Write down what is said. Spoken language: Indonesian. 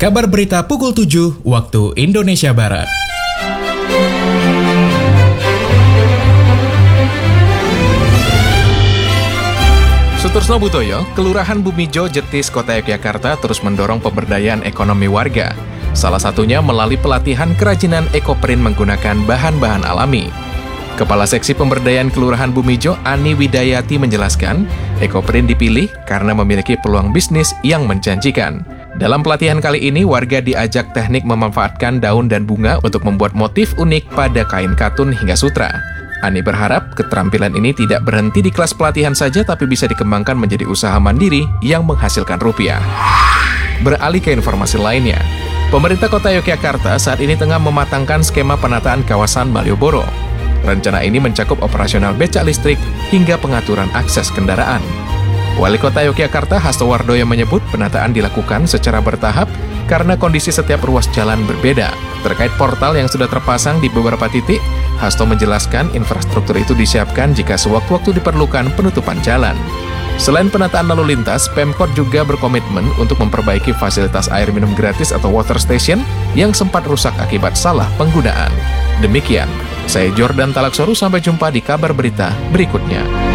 Kabar berita pukul 7 waktu Indonesia Barat. Sutorsno Butoyo, Kelurahan Bumijo, Jetis, Kota Yogyakarta terus mendorong pemberdayaan ekonomi warga. Salah satunya melalui pelatihan kerajinan ekoprint menggunakan bahan-bahan alami. Kepala Seksi Pemberdayaan Kelurahan Bumijo, Ani Widayati menjelaskan, ekoprint dipilih karena memiliki peluang bisnis yang menjanjikan. Dalam pelatihan kali ini, warga diajak teknik memanfaatkan daun dan bunga untuk membuat motif unik pada kain katun hingga sutra. Ani berharap keterampilan ini tidak berhenti di kelas pelatihan saja, tapi bisa dikembangkan menjadi usaha mandiri yang menghasilkan rupiah. Beralih ke informasi lainnya, pemerintah Kota Yogyakarta saat ini tengah mematangkan skema penataan kawasan Malioboro. Rencana ini mencakup operasional becak listrik hingga pengaturan akses kendaraan. Wali Kota Yogyakarta Hasto Wardoyo menyebut penataan dilakukan secara bertahap karena kondisi setiap ruas jalan berbeda. Terkait portal yang sudah terpasang di beberapa titik, Hasto menjelaskan infrastruktur itu disiapkan jika sewaktu-waktu diperlukan penutupan jalan. Selain penataan lalu lintas, Pemkot juga berkomitmen untuk memperbaiki fasilitas air minum gratis atau water station yang sempat rusak akibat salah penggunaan. Demikian, saya Jordan Talaksoru, sampai jumpa di kabar berita berikutnya.